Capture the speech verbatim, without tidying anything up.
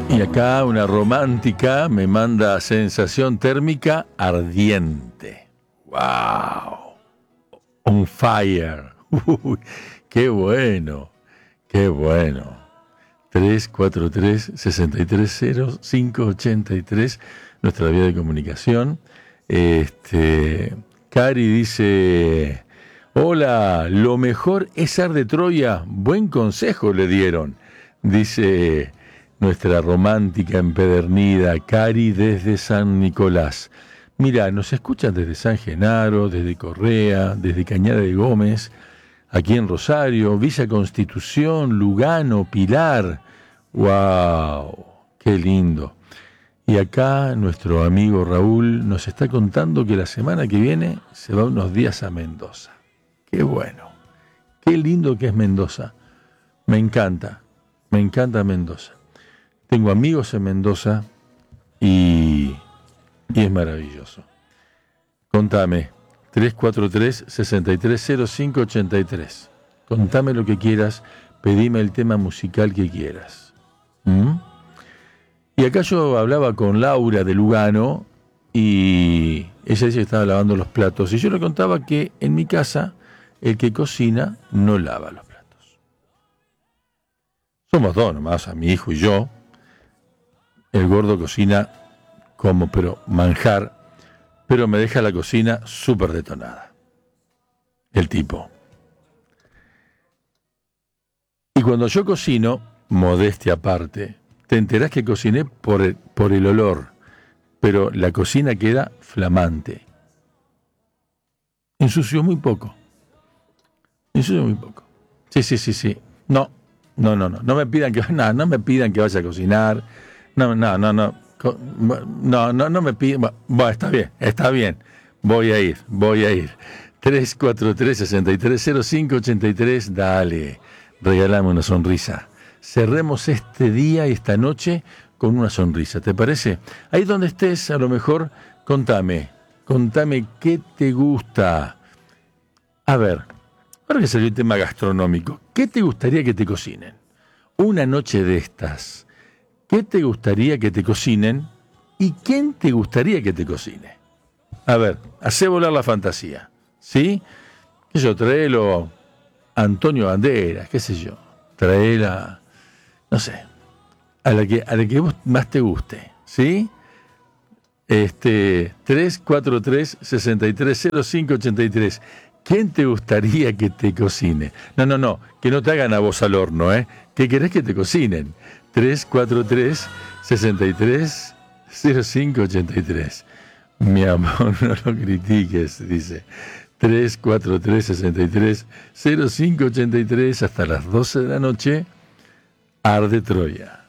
Y acá una romántica me manda sensación térmica ardiente. ¡Wow! On fire. Uy, ¡qué bueno! ¡Qué bueno! tres cuatro tres, seis tres cero, cinco ocho tres, nuestra vía de comunicación. Este, Cari dice: hola, lo mejor es ser de Troya. Buen consejo le dieron. Dice nuestra romántica empedernida Cari desde San Nicolás. Mira, nos escuchan desde San Genaro, desde Correa, desde Cañada de Gómez, aquí en Rosario, Villa Constitución, Lugano, Pilar. ¡Wow! ¡Qué lindo! Y acá nuestro amigo Raúl nos está contando que la semana que viene se va unos días a Mendoza. ¡Qué bueno! ¡Qué lindo que es Mendoza! Me encanta, me encanta Mendoza. Tengo amigos en Mendoza y, y es maravilloso. Contame, tres cuatro tres, seis tres cero, cinco ocho tres. Contame lo que quieras, pedime el tema musical que quieras. ¿Mm? Y acá yo hablaba con Laura de Lugano y ella dice que estaba lavando los platos. Y yo le contaba que en mi casa el que cocina no lava los platos. Somos dos nomás, a mi hijo y yo. El gordo cocina como, pero manjar, pero me deja la cocina súper detonada. El tipo. Y cuando yo cocino, modestia aparte, te enterás que cociné por el, por el olor, pero la cocina queda flamante. Ensució muy poco. Ensució muy poco. Sí, sí, sí, sí. No, no, no, no. No me pidan que, no, no me pidan que vaya a cocinar. No, no, no, no. No, no, no me piden. Bueno, está bien, está bien. Voy a ir, voy a ir. tres cuatro tres, seis tres cero, cinco ocho tres, dale. Regálame una sonrisa. Cerremos este día y esta noche con una sonrisa, ¿te parece? Ahí donde estés, a lo mejor, contame, contame qué te gusta. A ver, ahora que salió el tema gastronómico, ¿qué te gustaría que te cocinen? Una noche de estas, ¿qué te gustaría que te cocinen? ¿Y quién te gustaría que te cocine? A ver, hacé volar la fantasía, ¿sí? Que yo traelo Antonio Banderas, qué sé yo, traela, no sé, a la que a la que vos más te guste, ¿sí? Este, tres cuatro tres, seis tres cero, cinco ocho tres. ¿Quién te gustaría que te cocine? No, no, no, que no te hagan a vos al horno, ¿eh? ¿Qué querés que te cocinen? tres cuatro tres, seis tres cero, cinco ocho tres. Mi amor, no lo critiques, dice. tres cuatro tres, seis tres cero, cinco ocho tres, hasta las doce de la noche, arde Troya.